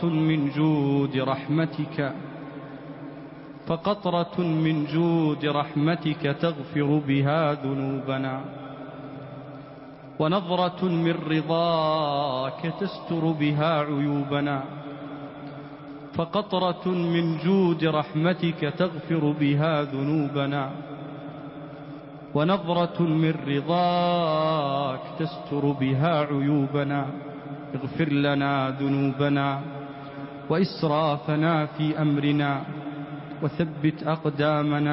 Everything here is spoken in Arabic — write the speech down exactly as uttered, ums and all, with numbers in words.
فقطرة من جود رحمتك فقطرة من جود رحمتك تغفر بها ذنوبنا، ونظرة من رضاك تستر بها عيوبنا، فقطرة من جود رحمتك تغفر بها ذنوبنا، ونظرة من رضاك تستر بها عيوبنا. اغفر لنا ذنوبنا وإسرافنا في أمرنا، وثبت أقدامنا